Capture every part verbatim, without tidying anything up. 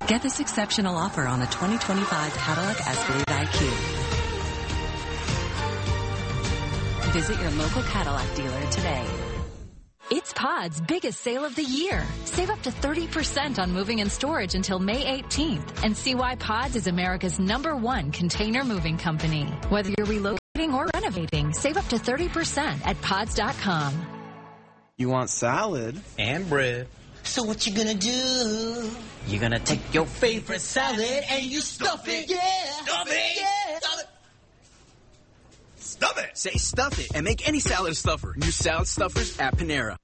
Get this exceptional offer on a twenty twenty-five Cadillac Escalade I Q. Visit your local Cadillac dealer today. It's Pod's biggest sale of the year. Save up to thirty percent on moving and storage until May eighteenth. And see why Pods is America's number one container moving company. Whether you're relocating or renovating, save up to thirty percent at pods dot com. You want salad? And bread. So what you gonna do? You're gonna take your favorite salad and you stuff it. Yeah. Stuff it. Yeah. Stuff it. Stuff it. Say stuff it and make any salad a stuffer. New salad stuffers at Panera.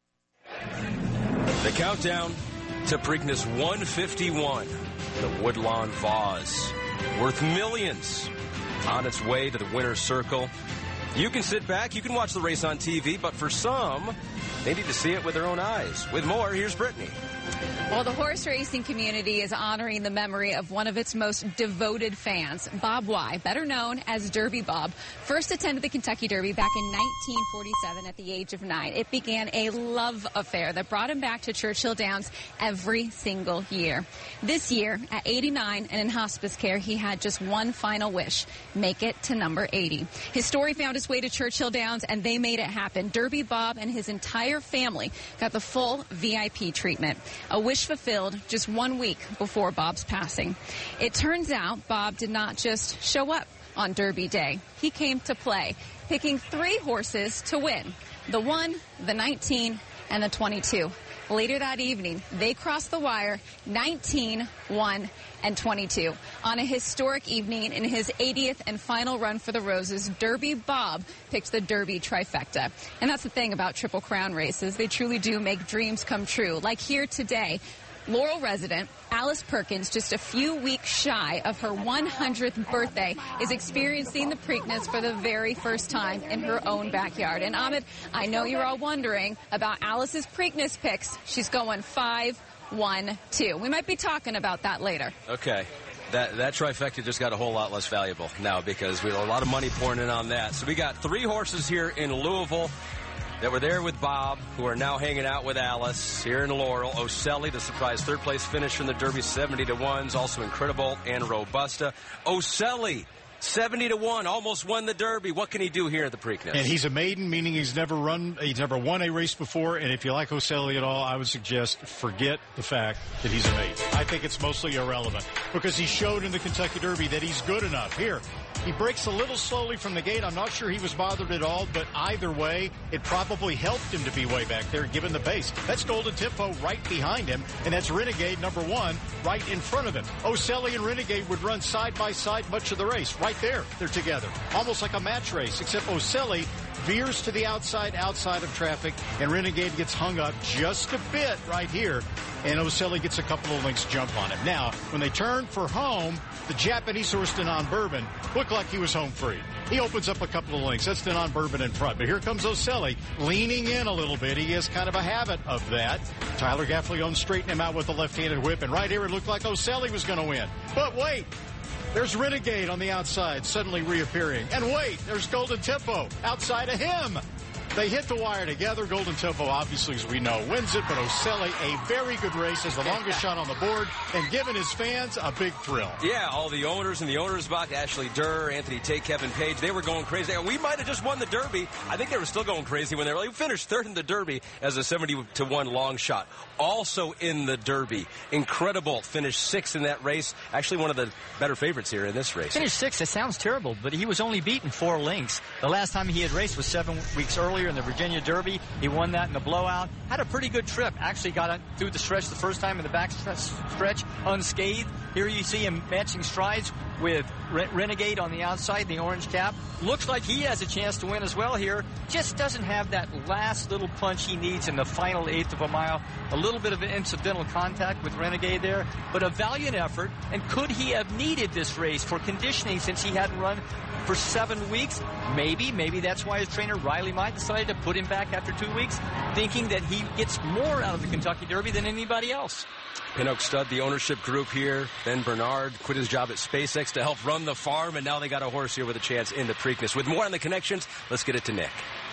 The countdown to Preakness one fifty-one. The Woodlawn Vase. Worth millions. On its way to the winner's circle. You can sit back, you can watch the race on T V, but for some, they need to see it with their own eyes. With more, here's Brittany. Well, the horse racing community is honoring the memory of one of its most devoted fans, Bob Y., better known as Derby Bob. First attended the Kentucky Derby back in nineteen forty-seven at the age of nine. It began a love affair that brought him back to Churchill Downs every single year. This year, at eighty-nine and in hospice care, he had just one final wish, make it to number eighty. His story found its way to Churchill Downs, and they made it happen. Derby Bob and his entire family got the full V I P treatment. A wish fulfilled just one week before Bob's passing. It turns out Bob did not just show up on Derby Day. He came to play, picking three horses to win. The one, the nineteen, and the twenty-two. Later that evening, they crossed the wire, nineteen, one, and twenty-two. On a historic evening in his eightieth and final run for the Roses, Derby Bob picked the Derby trifecta. And that's the thing about Triple Crown races. They truly do make dreams come true. Like here today, Laurel resident Alice Perkins, just a few weeks shy of her one hundredth birthday, is experiencing the Preakness for the very first time in her own backyard. And Ahmed, I know you're all wondering about Alice's Preakness picks. She's going five, one, two. We might be talking about that later. Okay. That that trifecta just got a whole lot less valuable now because we have a lot of money pouring in on that. So we got three horses here in Louisville that were there with Bob, who are now hanging out with Alice here in Laurel. Ocelli, the surprise third-place finish from the Derby, seventy to ones, also Incredible and Robusta. Ocelli, seventy to one, almost won the Derby. What can he do here at the Preakness? And he's a maiden, meaning he's never run, he's never won a race before. And if you like Ocelli at all, I would suggest forget the fact that he's a maiden. I think it's mostly irrelevant because he showed in the Kentucky Derby that he's good enough. Here, he breaks a little slowly from the gate. I'm not sure he was bothered at all, but either way, it probably helped him to be way back there given the pace. That's Golden Tempo right behind him, and that's Renegade, number one, right in front of him. Ocelli and Renegade would run side by side much of the race. Right there, they're together. Almost like a match race, except Ocelli veers to the outside, outside of traffic, and Renegade gets hung up just a bit right here, and Ocelli gets a couple of lengths jump on him. Now, when they turn for home, the Japanese horse Denon Bourbon looked like he was home free. He opens up a couple of lengths. That's Denon Bourbon in front. But here comes Ocelli leaning in a little bit. He has kind of a habit of that. Tyler Gaffalione straightened him out with a left-handed whip, and right here it looked like Ocelli was going to win. But wait. There's Renegade on the outside, suddenly reappearing. And wait, there's Golden Tempo outside of him. They hit the wire together. Golden Tempo, obviously, as we know, wins it. But Ocelli, a very good race, has the longest shot on the board, and given his fans a big thrill. Yeah, all the owners in the owners box, Ashley Durr, Anthony Tate, Kevin Page, they were going crazy. We might have just won the Derby. I think they were still going crazy when they were like, finished third in the Derby as a seventy to one long shot. Also in the Derby, Incredible finished sixth in that race. Actually, one of the better favorites here in this race. Finished sixth. That sounds terrible, but he was only beaten four lengths. The last time he had raced was seven weeks earlier in the Virginia Derby. He won that in the blowout. Had a pretty good trip. Actually got through the stretch the first time in the back stretch unscathed. Here you see him matching strides with Re- Renegade on the outside, the orange cap. Looks like he has a chance to win as well here. Just doesn't have that last little punch he needs in the final eighth of a mile. A little bit of an incidental contact with Renegade there, but a valiant effort. And could he have needed this race for conditioning since he hadn't run for seven weeks? Maybe. Maybe that's why his trainer, Riley Might, decided to put him back after two weeks, thinking that he gets more out of the Kentucky Derby than anybody else. Pin Oak Stud, the ownership group here. Ben Bernard quit his job at SpaceX to help run the farm, and now they got a horse here with a chance in the Preakness. With more on the connections, let's get it to Nick.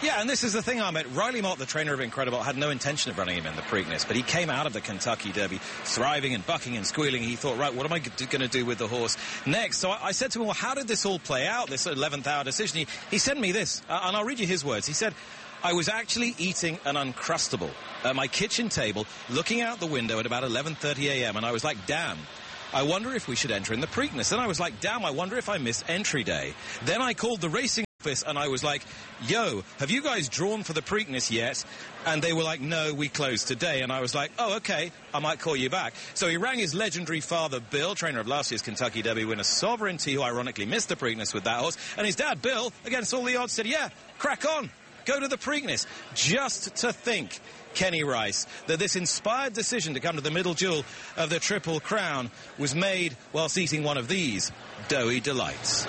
Yeah, and this is the thing, Ahmed. Riley Mott, the trainer of Incredible, had no intention of running him in the Preakness, but he came out of the Kentucky Derby thriving and bucking and squealing. He thought, right, what am I g- going to do with the horse next? So I, I said to him, well, how did this all play out, this eleventh hour decision? He, he sent me this, uh, and I'll read you his words. He said, I was actually eating an Uncrustable at my kitchen table, looking out the window at about eleven thirty a.m., and I was like, damn, I wonder if we should enter in the Preakness. Then I was like, damn, I wonder if I miss entry day. Then I called the racing office and I was like, yo, have you guys drawn for the Preakness yet? And they were like, no, we closed today. And I was like, oh, okay, I might call you back. So he rang his legendary father, Bill, trainer of last year's Kentucky Derby winner Sovereignty, who ironically missed the Preakness with that horse. And his dad, Bill, against all the odds, said, yeah, crack on, go to the Preakness. Just to think, Kenny Rice, that this inspired decision to come to the middle jewel of the Triple Crown was made whilst eating one of these doughy delights.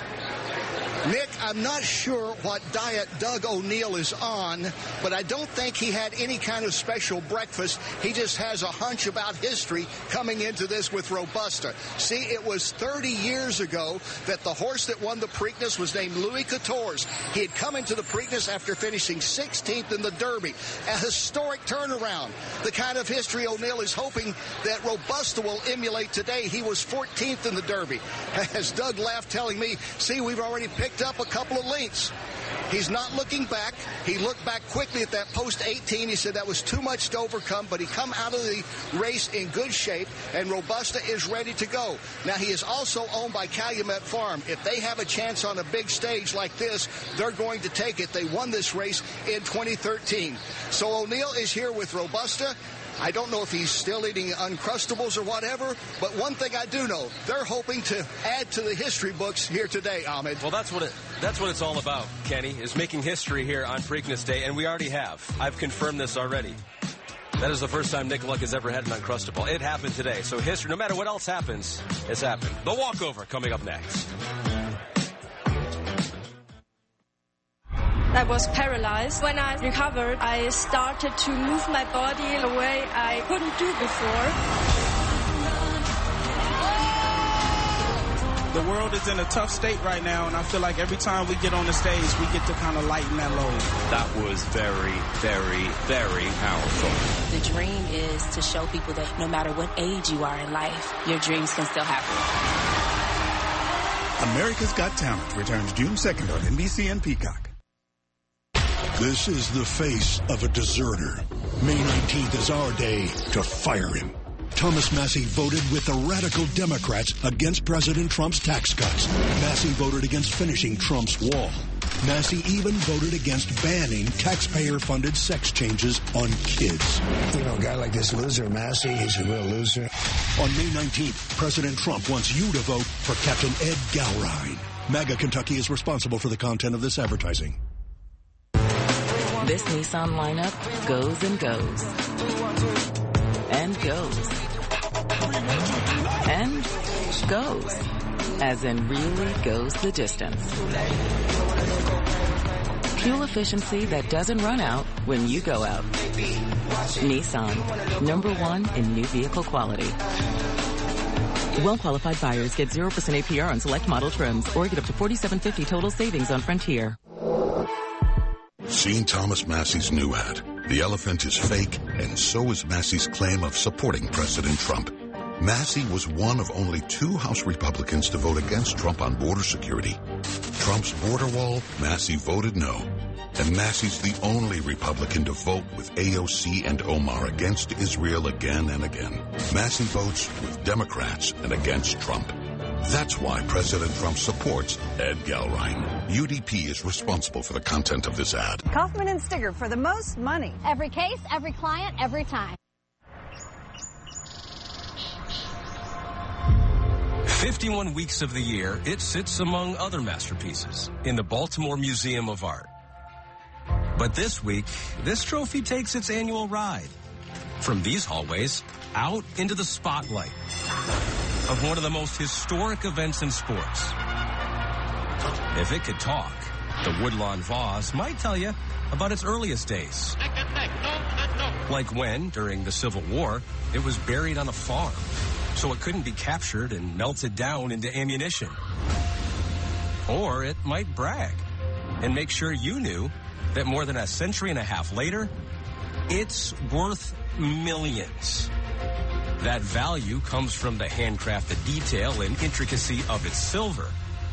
Nick, I'm not sure what diet Doug O'Neill is on, but I don't think he had any kind of special breakfast. He just has a hunch about history coming into this with Robusta. See, it was thirty years ago that the horse that won the Preakness was named Louis Quatorze. He had come into the Preakness after finishing sixteenth in the Derby. A historic turnaround. The kind of history O'Neill is hoping that Robusta will emulate today. He was fourteenth in the Derby. As Doug laughed, telling me, see, we've already picked up a couple of lengths. He's not looking back. He looked back quickly at that post eighteen. He said that was too much to overcome, but he come out of the race in good shape, and Robusta is ready to go. Now, he is also owned by Calumet Farm. If they have a chance on a big stage like this, they're going to take it. They won this race in twenty thirteen. So O'Neill is here with Robusta. I don't know if he's still eating Uncrustables or whatever, but one thing I do know, they're hoping to add to the history books here today, Ahmed. Well, that's what it, that's what it's all about, Kenny, is making history here on Preakness Day, and we already have. I've confirmed this already. That is the first time Nick Luck has ever had an Uncrustable. It happened today, so history, no matter what else happens, it's happened. The walkover coming up next. I was paralyzed. When I recovered, I started to move my body in a way I couldn't do before. The world is in a tough state right now, and I feel like every time we get on the stage, we get to kind of lighten that load. That was very, very, very powerful. The dream is to show people that no matter what age you are in life, your dreams can still happen. America's Got Talent returns June second on N B C and Peacock. This is the face of a deserter. May nineteenth is our day to fire him. Thomas Massie voted with the radical Democrats against President Trump's tax cuts. Massie voted against finishing Trump's wall. Massie even voted against banning taxpayer-funded sex changes on kids. You know, a guy like this loser, Massie, he's a real loser. On May nineteenth, President Trump wants you to vote for Captain Ed Gowrine. MAGA Kentucky is responsible for the content of this advertising. This Nissan lineup goes and goes. And goes. And goes. As in really goes the distance. Fuel efficiency that doesn't run out when you go out. Nissan, number one in new vehicle quality. Well-qualified buyers get zero percent A P R on select model trims or get up to forty-seven fifty total savings on Frontier. Seen Thomas Massie's new ad. The elephant is fake, and so is Massie's claim of supporting President Trump. Massie was one of only two House Republicans to vote against Trump on border security. Trump's border wall, Massie voted no. And Massie's the only Republican to vote with A O C and Omar against Israel again and again. Massie votes with Democrats and against Trump. That's why President Trump supports Ed Gowrine. U D P is responsible for the content of this ad. Kaufman and Stigger for the most money. Every case, every client, every time. fifty-one weeks of the year, it sits among other masterpieces in the Baltimore Museum of Art. But this week, this trophy takes its annual ride. From these hallways, out into the spotlight of one of the most historic events in sports. If it could talk, the Woodlawn Vase might tell you about its earliest days. Like when, during the Civil War, it was buried on a farm, so it couldn't be captured and melted down into ammunition. Or it might brag and make sure you knew that more than a century and a half later, it's worth millions. That value comes from the handcrafted detail and intricacy of its silver.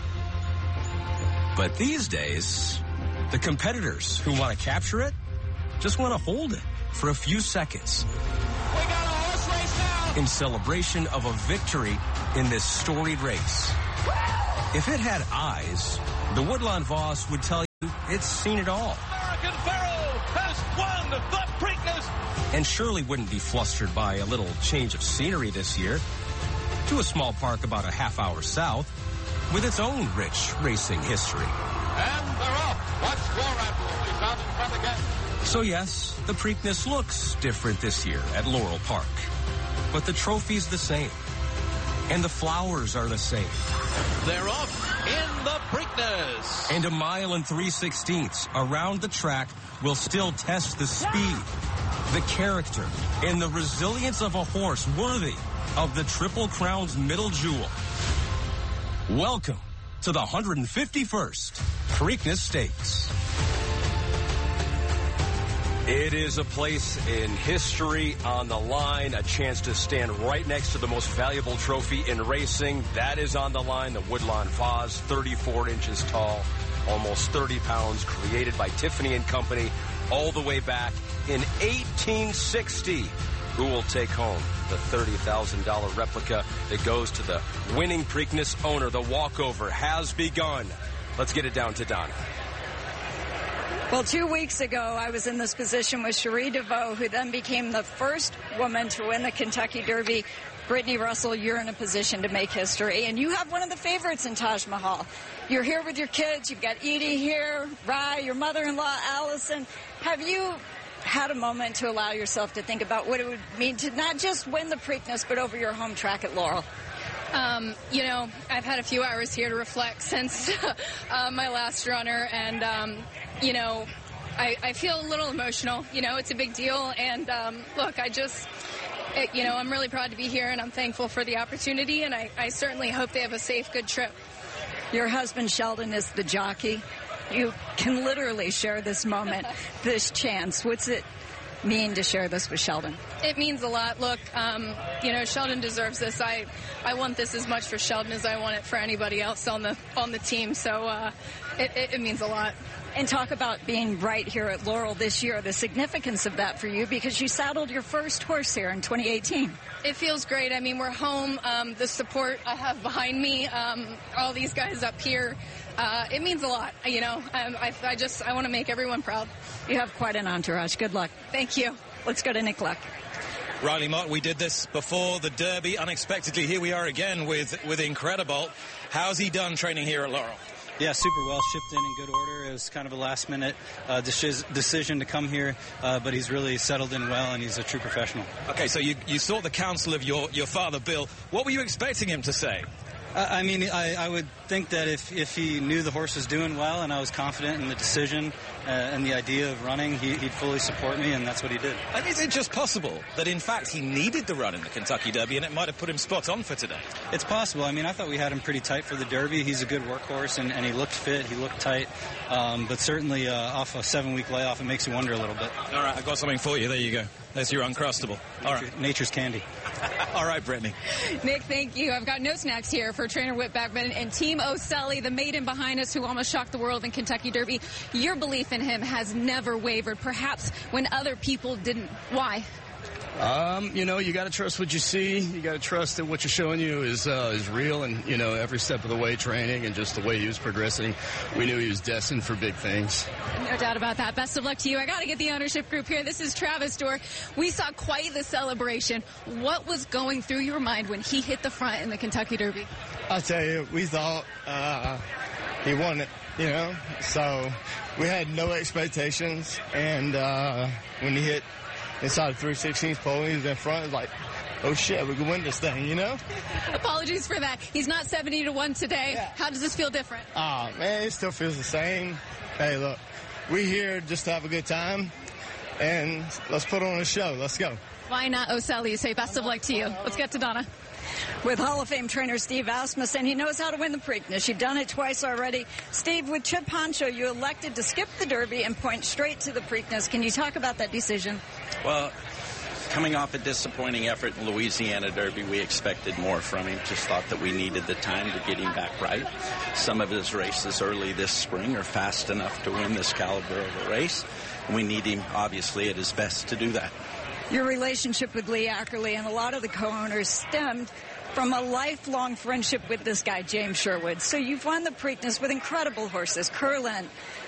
But these days, the competitors who want to capture it just want to hold it for a few seconds. We got a horse race now. In celebration of a victory in this storied race. If it had eyes, the Woodlawn Voss would tell you it's seen it all. American Pharoah has won the Preakness. And surely wouldn't be flustered by a little change of scenery this year to a small park about a half hour south with its own rich racing history. And they're off. Watch War Apple. He's out in front again. So yes, the Preakness looks different this year at Laurel Park. But the trophy's the same. And the flowers are the same. They're off in the Preakness. And a mile and three sixteenths around the track will still test the speed, the character, and the resilience of a horse worthy of the Triple Crown's middle jewel. Welcome to the one hundred fifty-first Preakness Stakes. It is a place in history on the line, a chance to stand right next to the most valuable trophy in racing. That is on the line, the Woodlawn Voss, thirty-four inches tall, almost thirty pounds, created by Tiffany and Company all the way back in eighteen sixty. Who will take home the thirty thousand dollars replica that goes to the winning Preakness owner? The walkover has begun. Let's get it down to Donna. Well, two weeks ago, I was in this position with Cherie DeVoe, who then became the first woman to win the Kentucky Derby. Brittany Russell, you're in a position to make history, and you have one of the favorites in Taj Mahal. You're here with your kids. You've got Edie here, Rye, your mother-in-law, Allison. Have you had a moment to allow yourself to think about what it would mean to not just win the Preakness, but over your home track at Laurel? Um, you know, I've had a few hours here to reflect since uh, my last runner, and, um, you know, I, I feel a little emotional. You know, it's a big deal, and um, look, I just, it, you know, I'm really proud to be here, and I'm thankful for the opportunity, and I, I certainly hope they have a safe, good trip. Your husband, Sheldon, is the jockey. You can literally share this moment, this chance. What's it mean to share this with Sheldon? It means a lot. Look, um, you know, Sheldon deserves this. I, I want this as much for Sheldon as I want it for anybody else on the on the team. So uh, it, it, it means a lot. And talk about being right here at Laurel this year, the significance of that for you, because you saddled your first horse here in twenty eighteen. It feels great. I mean, we're home. Um, the support I have behind me, um, all these guys up here, uh, it means a lot. You know, um, I, I just I want to make everyone proud. You have quite an entourage. Good luck. Thank you. Let's go to Nick Luck. Riley Mott, we did this before the Derby. Unexpectedly, here we are again with, with Incredibolt. How's he done training here at Laurel? Yeah, super well. Shipped in in good order. It was kind of a last-minute uh, decision to come here, uh, but he's really settled in well, and he's a true professional. Okay, so you, you sought the counsel of your, your father, Bill. What were you expecting him to say? Uh, I mean, I, I would think that if, if he knew the horse was doing well and I was confident in the decision uh, and the idea of running, he, he'd fully support me, and that's what he did. And is it just possible that, in fact, he needed the run in the Kentucky Derby and it might have put him spot on for today? It's possible. I mean, I thought we had him pretty tight for the Derby. He's a good workhorse, and, and he looked fit. He looked tight. Um, but certainly uh, off a seven-week layoff, it makes you wonder a little bit. All right, I've got something for you. There you go. There's your Uncrustable. All Nature, right. Nature's candy. All right, Brittany. Nick, thank you. I've got no snacks here for trainer Whit Backman and Team O'Selly, the maiden behind us who almost shocked the world in Kentucky Derby. Your belief in him has never wavered, perhaps when other people didn't. Why? Um, you know, you got to trust what you see. You got to trust that what you're showing you is uh, is real, and you know, every step of the way, training and just the way he was progressing, we knew he was destined for big things. No doubt about that. Best of luck to you. I got to get the ownership group here. This is Travis Dorr. We saw quite the celebration. What was going through your mind when he hit the front in the Kentucky Derby? I'll tell you, we thought uh, he won it. You know, so we had no expectations, and uh, when he hit inside the three sixteenths pole, he was in front. It was like, oh shit, we can win this thing, you know? Apologies for that. He's not seventy to one today. Yeah. How does this feel different? Ah, uh, man, it still feels the same. Hey, look, we're here just to have a good time, and let's put on a show. Let's go. Why not Osel? You say best of luck to you. Let's get to Donna. With Hall of Fame trainer Steve Asmussen, he knows how to win the Preakness. You've done it twice already. Steve, with Chip Honcho, you elected to skip the Derby and point straight to the Preakness. Can you talk about that decision? Well, coming off a disappointing effort in Louisiana Derby, we expected more from him. Just thought that we needed the time to get him back right. Some of his races early this spring are fast enough to win this caliber of a race. And we need him, obviously, at his best to do that. Your relationship with Lee Ackerley and a lot of the co-owners stemmed from a lifelong friendship with this guy, James Sherwood. So you've won the Preakness with incredible horses, Curlin,